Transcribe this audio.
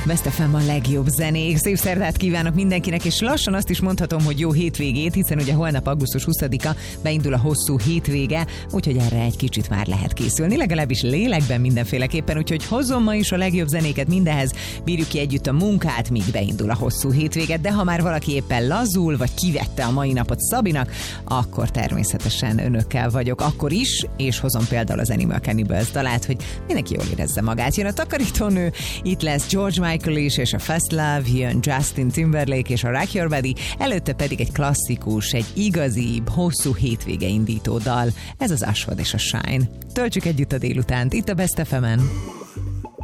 Best FM a legjobb zenék. Szép szerdát kívánok mindenkinek, és lassan azt is mondhatom, hogy jó hétvégét, hiszen ugye holnap augusztus 20-a beindul a hosszú hétvége, úgyhogy erre egy kicsit már lehet készülni, legalábbis lélekben mindenféleképpen, úgyhogy hozzon ma is a legjobb zenéket mindenhez, bírjuk ki együtt a munkát, míg beindul a hosszú hétvéget, de ha már valaki éppen lazul, vagy kivette a mai napot Szabinak, akkor természetesen önökkel vagyok, akkor is, és hozom például az Animal Cannibals dalát, hogy mindenki jól érezze magát. Jön a takarítónő, itt lesz George Michael is, és a Fast Love, jön Justin Timberlake és a Rock Your Body, előtte pedig egy klasszikus, egy igazi, hosszú hétvége indító dal. Ez az Ashford és a Shine. Töltsük együtt a délutánt, itt a Best FM-en.